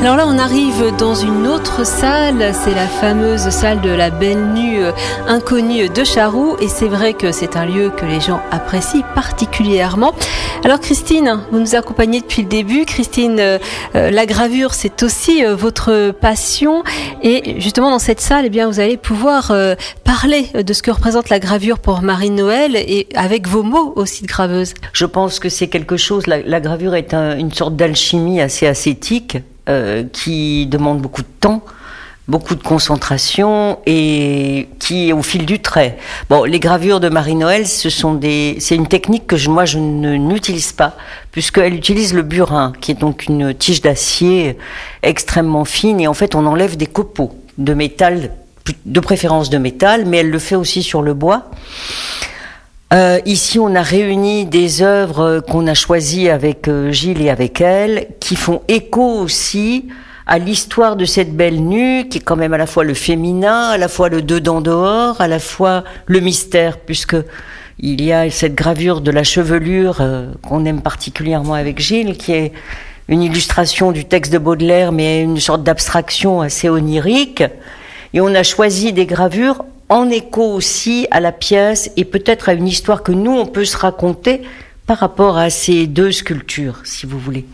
Alors là, on arrive dans une autre salle, c'est la fameuse salle de la Belle Nue inconnue de Charroux, et c'est vrai que c'est un lieu que les gens apprécient particulièrement. Alors Christine, vous nous accompagnez depuis le début. Christine, la gravure, c'est aussi votre passion, et justement dans cette salle, eh bien, vous allez pouvoir parler de ce que représente la gravure pour Marie-Noëlle, et avec vos mots aussi de graveuse. Je pense que c'est quelque chose, la gravure est une sorte d'alchimie assez ascétique, qui demande beaucoup de temps, beaucoup de concentration, et qui est au fil du trait. Bon, les gravures de Marie-Noëlle, c'est une technique que je n'utilise pas, puisqu'elle utilise le burin, qui est donc une tige d'acier extrêmement fine, et en fait on enlève des copeaux de métal, de préférence de métal, mais elle le fait aussi sur le bois. Ici, on a réuni des œuvres qu'on a choisies avec Gilles et avec elle, qui font écho aussi à l'histoire de cette Belle Nue, qui est quand même à la fois le féminin, à la fois le dedans dehors, à la fois le mystère, puisque il y a cette gravure de la chevelure qu'on aime particulièrement avec Gilles, qui est une illustration du texte de Baudelaire, mais une sorte d'abstraction assez onirique. Et on a choisi des gravures en écho aussi à la pièce et peut-être à une histoire que nous, on peut se raconter par rapport à ces deux sculptures, si vous voulez.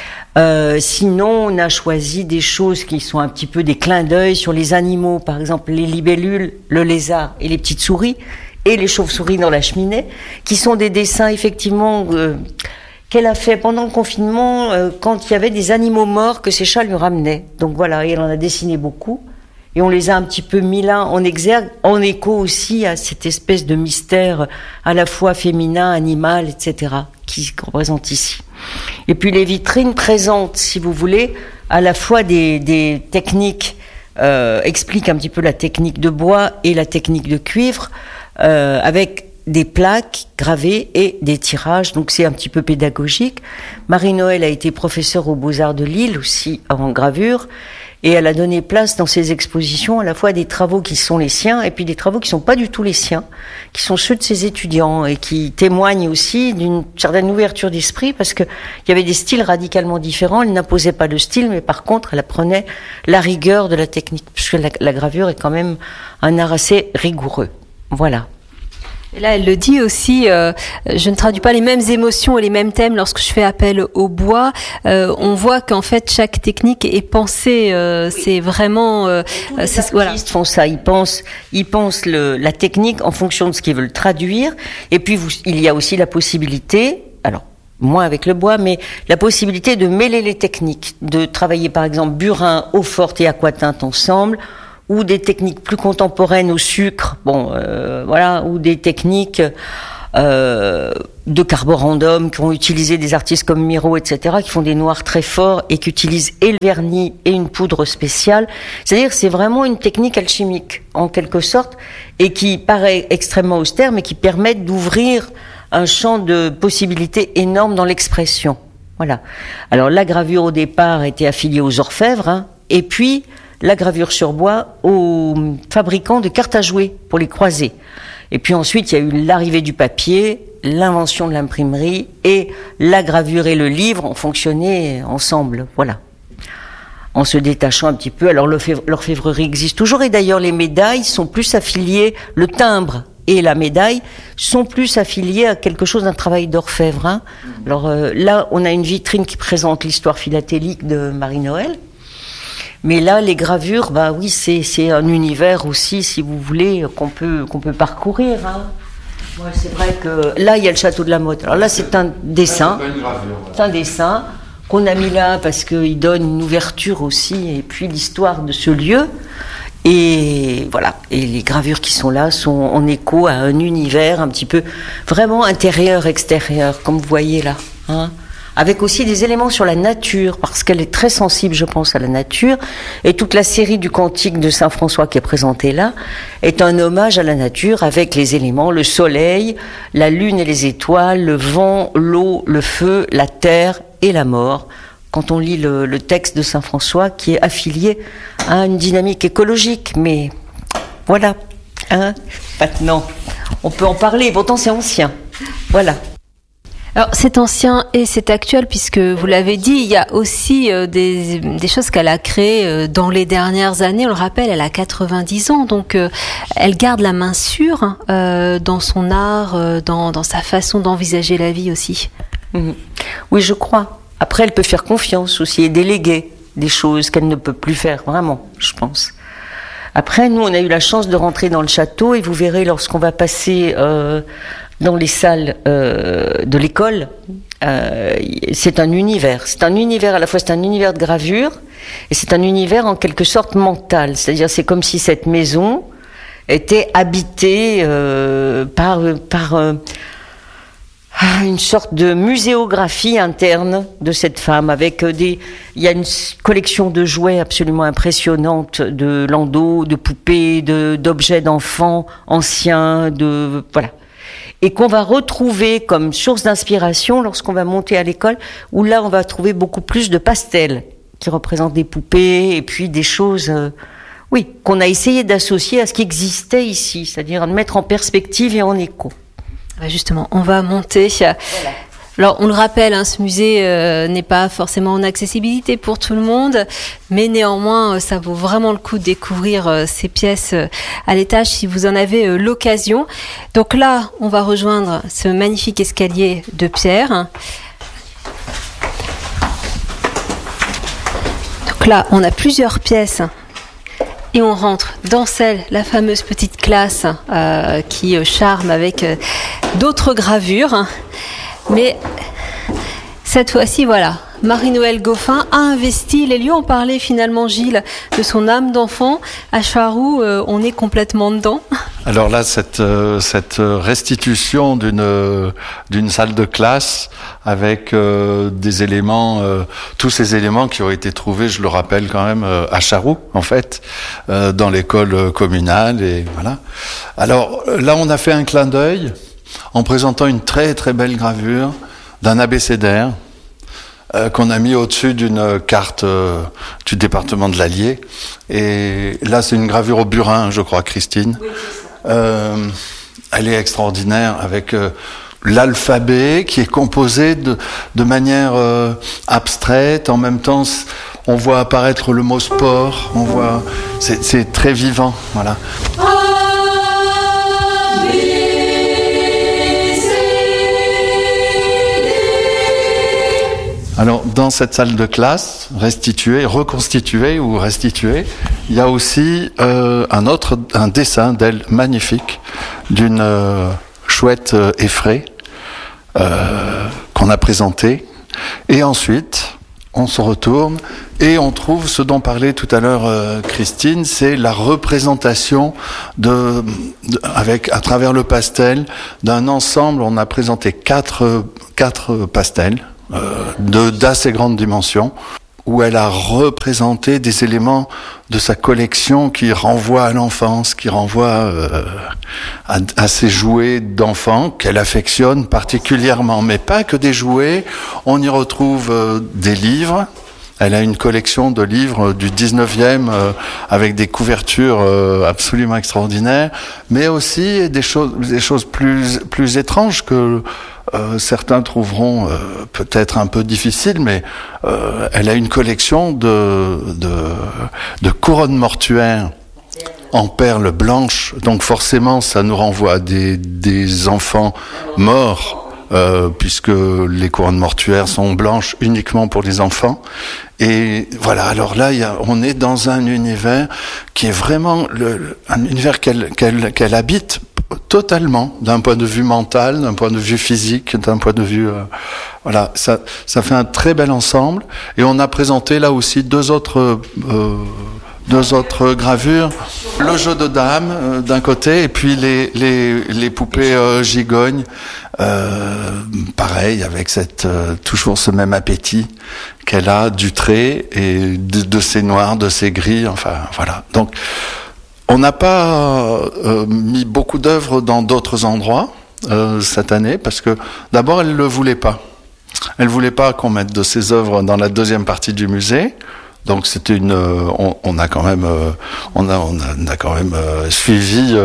Sinon, on a choisi des choses qui sont un petit peu des clins d'œil sur les animaux, par exemple les libellules, le lézard et les petites souris, et les chauves-souris dans la cheminée, qui sont des dessins effectivement qu'elle a fait pendant le confinement, quand il y avait des animaux morts que ses chats lui ramenaient. Donc voilà, et elle en a dessiné beaucoup. Et on les a un petit peu mis là en exergue, en écho aussi à cette espèce de mystère à la fois féminin, animal, etc., qui représente ici. Et puis les vitrines présentent, si vous voulez, à la fois des techniques, expliquent un petit peu la technique de bois et la technique de cuivre, avec des plaques gravées et des tirages, donc c'est un petit peu pédagogique. Marie-Noëlle a été professeure aux Beaux-Arts de Lille aussi en gravure, et elle a donné place dans ses expositions à la fois des travaux qui sont les siens et puis des travaux qui sont pas du tout les siens, qui sont ceux de ses étudiants et qui témoignent aussi d'une certaine ouverture d'esprit parce que il y avait des styles radicalement différents. Elle n'imposait pas de style, mais par contre, elle apprenait la rigueur de la technique, puisque la gravure est quand même un art assez rigoureux. Voilà. Et là, elle le dit aussi, je ne traduis pas les mêmes émotions et les mêmes thèmes lorsque je fais appel au bois. On voit qu'en fait, chaque technique est pensée. Oui. C'est vraiment... les artistes font ça. Ils pensent la technique en fonction de ce qu'ils veulent traduire. Et puis, il y a aussi la possibilité... Alors, moins avec le bois, mais la possibilité de mêler les techniques. De travailler, par exemple, burin, eau-forte et aquatinte ensemble, ou des techniques plus contemporaines au sucre, ou des techniques de carborandum qu'ont utilisé des artistes comme Miro, etc., qui font des noirs très forts et qui utilisent et le vernis et une poudre spéciale. C'est-à-dire, c'est vraiment une technique alchimique, en quelque sorte, et qui paraît extrêmement austère, mais qui permet d'ouvrir un champ de possibilités énorme dans l'expression. Voilà. Alors, la gravure, au départ, était affiliée aux orfèvres, et puis la gravure sur bois aux fabricants de cartes à jouer pour les croisés. Et puis ensuite, il y a eu l'arrivée du papier, l'invention de l'imprimerie, et la gravure et le livre ont fonctionné ensemble, voilà. En se détachant un petit peu. Alors l'orfèvrerie existe toujours, et d'ailleurs les médailles sont plus affiliées, le timbre et la médaille sont plus affiliés à quelque chose d'un travail d'orfèvre. Alors là, on a une vitrine qui présente l'histoire philatélique de Marie-Noëlle. Mais là, les gravures, oui, c'est un univers aussi, si vous voulez, qu'on peut parcourir. Ouais, c'est vrai que là, il y a le château de la Motte. Alors là, c'est un dessin. C'est pas une gravure. C'est un dessin qu'on a mis là parce qu'il donne une ouverture aussi, et puis l'histoire de ce lieu. Et voilà. Et les gravures qui sont là sont en écho à un univers un petit peu vraiment intérieur-extérieur, comme vous voyez là. Avec aussi des éléments sur la nature, parce qu'elle est très sensible, je pense, à la nature. Et toute la série du Cantique de Saint François qui est présentée là est un hommage à la nature avec les éléments, le soleil, la lune et les étoiles, le vent, l'eau, le feu, la terre et la mort. Quand on lit le texte de Saint François qui est affilié à une dynamique écologique. Mais voilà, maintenant, on peut en parler, pourtant c'est ancien. Voilà. Alors c'est ancien et c'est actuel puisque vous l'avez dit, il y a aussi des choses qu'elle a créées dans les dernières années. On le rappelle, elle a 90 ans, donc elle garde la main sûre dans son art, dans sa façon d'envisager la vie aussi. Oui, je crois. Après, elle peut faire confiance aussi et déléguer des choses qu'elle ne peut plus faire, vraiment, je pense. Après, nous, on a eu la chance de rentrer dans le château et vous verrez, lorsqu'on va passer dans les salles de l'école, c'est un univers. C'est un univers, à la fois c'est un univers de gravure et c'est un univers en quelque sorte mental. C'est-à-dire, c'est comme si cette maison était habitée par une sorte de muséographie interne de cette femme avec il y a une collection de jouets absolument impressionnante, de landaux, de poupées, d'objets d'enfants anciens, voilà. Et qu'on va retrouver comme source d'inspiration lorsqu'on va monter à l'école, où là on va trouver beaucoup plus de pastels qui représentent des poupées et puis des choses qu'on a essayé d'associer à ce qui existait ici, c'est-à-dire de mettre en perspective et en écho. Justement, on va monter. Voilà. Alors, on le rappelle, ce musée n'est pas forcément en accessibilité pour tout le monde, mais néanmoins, ça vaut vraiment le coup de découvrir ces pièces à l'étage si vous en avez l'occasion. Donc là, on va rejoindre ce magnifique escalier de pierre. Donc là, on a plusieurs pièces. Et on rentre dans la fameuse petite classe qui charme avec d'autres gravures. Mais cette fois-ci, voilà, Marie-Noëlle Goffin a investi les lieux. On parlait finalement, Gilles, de son âme d'enfant. À Charroux, on est complètement dedans. Alors là, cette restitution d'une salle de classe avec des éléments, tous ces éléments qui ont été trouvés, je le rappelle quand même, à Charroux, en fait, dans l'école communale, et voilà. Alors là, on a fait un clin d'œil en présentant une très très belle gravure d'un abécédaire qu'on a mis au-dessus d'une carte du département de l'Allier. Et là, c'est une gravure au burin, je crois, Christine. Oui, c'est ça. Elle est extraordinaire avec l'alphabet qui est composé de manière abstraite. En même temps, on voit apparaître le mot sport. On voit, c'est très vivant, voilà. Alors, dans cette salle de classe, reconstituée ou restituée, il y a aussi un dessin d'elle magnifique d'une chouette effraie qu'on a présenté. Et ensuite, on se retourne et on trouve ce dont parlait tout à l'heure Christine, c'est la représentation à travers le pastel d'un ensemble. On a présenté quatre pastels d'assez grande dimension, où elle a représenté des éléments de sa collection qui renvoient à l'enfance, qui renvoient à ces jouets d'enfants qu'elle affectionne particulièrement. Mais pas que des jouets, on y retrouve des livres. Elle a une collection de livres du 19e avec des couvertures absolument extraordinaires, mais aussi des choses plus étranges que certains trouveront peut-être un peu difficiles, mais elle a une collection de couronnes mortuaires en perles blanches, donc forcément ça nous renvoie à des enfants morts, puisque les couronnes mortuaires sont blanches uniquement pour les enfants. Et voilà, alors là, on est dans un univers qui est vraiment un univers qu'elle habite totalement, d'un point de vue mental, d'un point de vue physique, d'un point de vue... voilà, ça fait un très bel ensemble. Et on a présenté là aussi deux autres gravures, le jeu de dames d'un côté, et puis les poupées gigognes, pareil, avec toujours ce même appétit qu'elle a du trait et de ses noirs, de ses gris, enfin voilà. Donc on n'a pas mis beaucoup d'œuvres dans d'autres endroits cette année, parce que d'abord elle le voulait pas. Elle voulait pas qu'on mette de ses œuvres dans la deuxième partie du musée. Donc c'était on a quand même suivi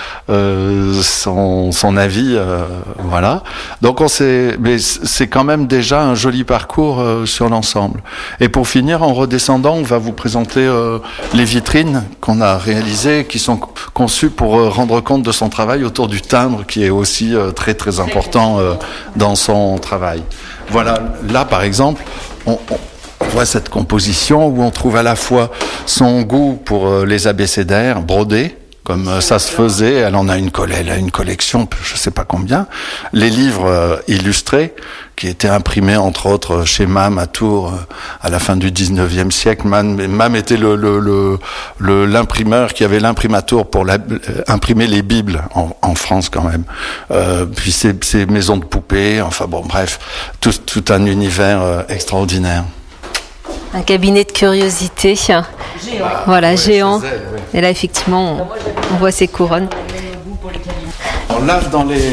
son avis, voilà. Donc mais c'est quand même déjà un joli parcours sur l'ensemble. Et pour finir, en redescendant, on va vous présenter les vitrines qu'on a réalisées, qui sont conçues pour rendre compte de son travail autour du timbre, qui est aussi très très important dans son travail. Voilà, là par exemple, on voit cette composition où on trouve à la fois son goût pour les abécédaires brodés, comme ça se faisait. Elle a une collection, je sais pas combien. Les livres illustrés, qui étaient imprimés entre autres chez MAM à Tours à la fin du 19e siècle. MAM était l'imprimeur qui avait l'imprimatur pour imprimer les Bibles en France quand même. Puis ces maisons de poupées, enfin bon bref, tout un univers extraordinaire. Un cabinet de curiosité. Géant. Voilà, géant. Ouais. Et là, effectivement, on voit ces couronnes. Alors là,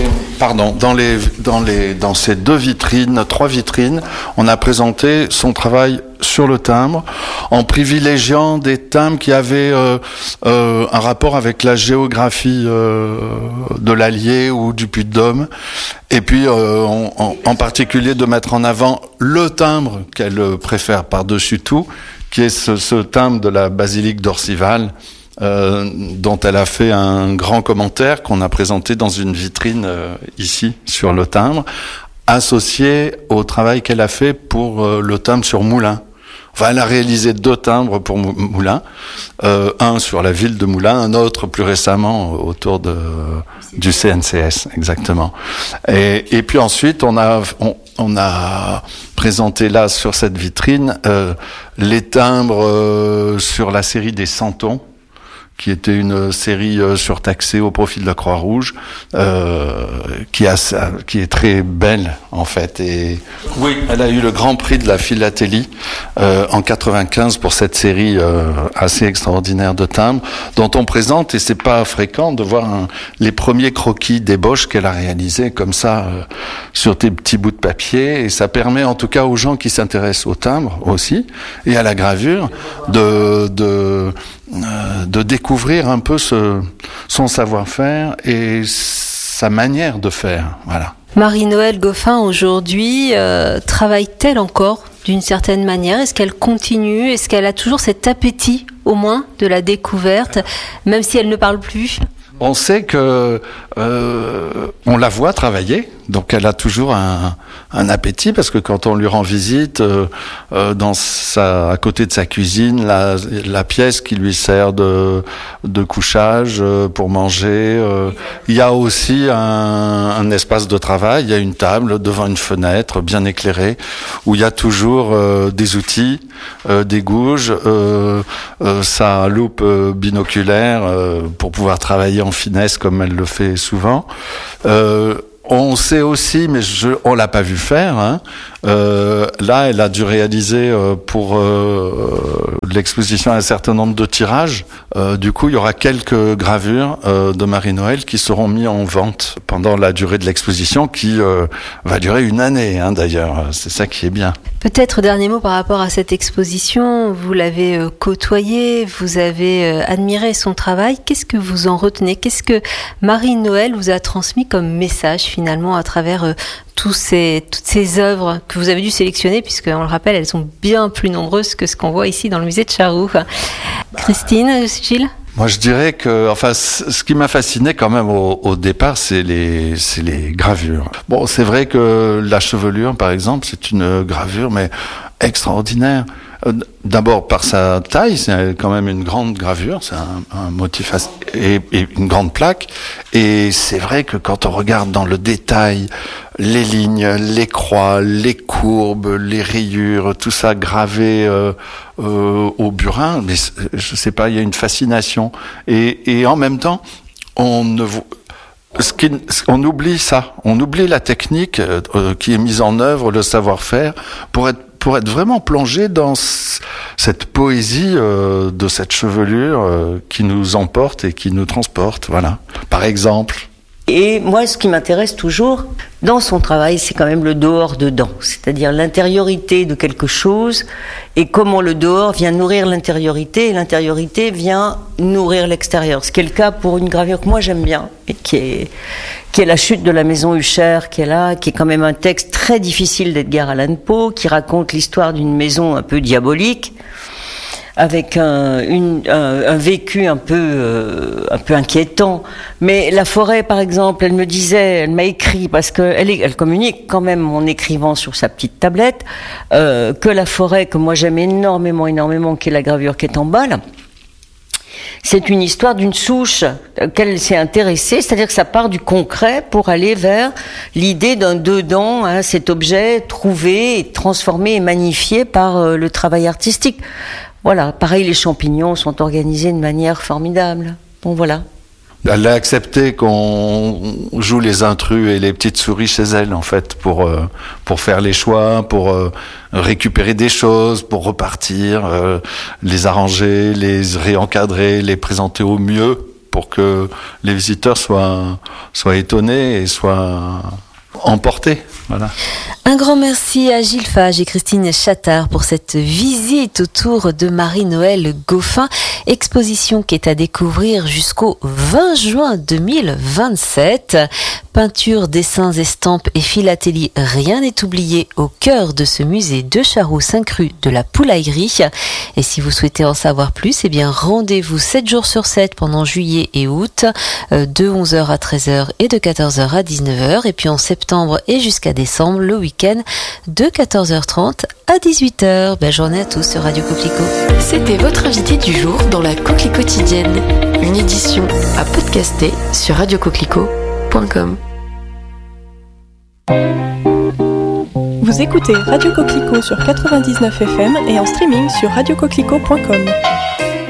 dans ces trois vitrines, on a présenté son travail sur le timbre, en privilégiant des timbres qui avaient un rapport avec la géographie de l'Allier ou du Puy-de-Dôme, et puis en particulier de mettre en avant le timbre qu'elle préfère par-dessus tout, qui est ce timbre de la basilique d'Orcival, dont elle a fait un grand commentaire qu'on a présenté dans une vitrine ici sur le timbre, associé au travail qu'elle a fait pour le timbre sur Moulins. Enfin, elle a réalisé 2 timbres pour Moulins, un sur la ville de Moulins, un autre plus récemment autour du CNCS, exactement. Et puis ensuite, on a présenté là sur cette vitrine les timbres sur la série des Santons, qui était une série surtaxée au profit de la Croix-Rouge, qui est très belle en fait. Et oui, elle a eu le Grand Prix de la philatélie en 95 pour cette série assez extraordinaire de timbres, dont on présente, et c'est pas fréquent de voir les premiers croquis d'ébauche qu'elle a réalisés comme ça sur des petits bouts de papier, et ça permet en tout cas aux gens qui s'intéressent au timbre aussi et à la gravure de découvrir un peu son savoir-faire et sa manière de faire. Voilà. Marie-Noëlle Goffin, aujourd'hui, travaille-t-elle encore d'une certaine manière? Est-ce qu'elle continue? Est-ce qu'elle a toujours cet appétit, au moins, de la découverte, même si elle ne parle plus? On sait que on la voit travailler, donc elle a toujours un appétit, parce que quand on lui rend visite à côté de sa cuisine, la pièce qui lui sert de couchage pour manger, il y a aussi un espace de travail, il y a une table devant une fenêtre bien éclairée où il y a toujours des outils, des gouges, sa loupe binoculaire pour pouvoir travailler en finesse comme elle le fait souvent. On sait aussi, mais on l'a pas vu faire, hein. Là, elle a dû réaliser pour l'exposition un certain nombre de tirages. Du coup, il y aura quelques gravures de Marie-Noëlle qui seront mises en vente pendant la durée de l'exposition, qui va durer 1 année, hein, d'ailleurs. C'est ça qui est bien. Peut-être dernier mot par rapport à cette exposition. Vous l'avez côtoyée, vous avez admiré son travail. Qu'est-ce que vous en retenez? Qu'est-ce que Marie-Noëlle vous a transmis comme message finalement à travers toutes ces œuvres que vous avez dû sélectionner, puisque on le rappelle, elles sont bien plus nombreuses que ce qu'on voit ici dans le musée de Charroux. Christine, Gilles? Moi, je dirais que, enfin, ce qui m'a fasciné quand même au départ, c'est les gravures. Bon, c'est vrai que la chevelure, par exemple, c'est une gravure, mais extraordinaire. D'abord par sa taille, c'est quand même une grande gravure, c'est un motif et une grande plaque. Et c'est vrai que quand on regarde dans le détail, les lignes, les croix, les courbes, les rayures, tout ça gravé au burin, mais je sais pas, il y a une fascination. Et en même temps, on oublie ça, on oublie la technique qui est mise en œuvre, le savoir-faire, pour être vraiment plongé dans cette poésie de cette chevelure qui nous emporte et qui nous transporte. Voilà. Par exemple, Et moi, ce qui m'intéresse toujours dans son travail, c'est quand même le dehors-dedans, c'est-à-dire l'intériorité de quelque chose et comment le dehors vient nourrir l'intériorité et l'intériorité vient nourrir l'extérieur. Ce qui est le cas pour une gravure que moi j'aime bien, et qui est La chute de la maison Usher, qui est quand même un texte très difficile d'Edgar Allan Poe, qui raconte l'histoire d'une maison un peu diabolique, avec un vécu un peu inquiétant. Mais la forêt, par exemple, elle m'a écrit, parce que elle communique quand même en écrivant sur sa petite tablette, que la forêt, que moi j'aime énormément, qui est la gravure qui est en bas, là, c'est une histoire d'une souche qu'elle s'est intéressée, c'est-à-dire que ça part du concret pour aller vers l'idée d'un dedans, cet objet trouvé, transformé et magnifié par le travail artistique. Voilà, pareil, les champignons sont organisés de manière formidable. Bon, voilà. Elle a accepté qu'on joue les intrus et les petites souris chez elle, en fait, pour faire les choix, pour récupérer des choses, pour repartir, les arranger, les réencadrer, les présenter au mieux, pour que les visiteurs soient étonnés et soient emportés. Voilà. Un grand merci à Gilles Fage et Christine Chattard pour cette visite autour de Marie-Noëlle Gauffin, exposition qui est à découvrir jusqu'au 20 juin 2027. Peinture, dessins, estampes et philatélie, rien n'est oublié au cœur de ce musée de Charroux 5 rue de la Poulaillerie. Et si vous souhaitez en savoir plus, eh bien rendez-vous 7 jours sur 7 pendant juillet et août, de 11h à 13h et de 14h à 19h. Et puis en septembre et jusqu'à décembre, le week-end, de 14h30 à 18h. Belle journée à tous sur Radio Coquelicot. C'était votre invité du jour dans la Coquelicot quotidienne, une édition à podcaster sur radiocoquelicot.com. Vous écoutez Radio Coquelicot sur 99 FM et en streaming sur radiocoquelicot.com.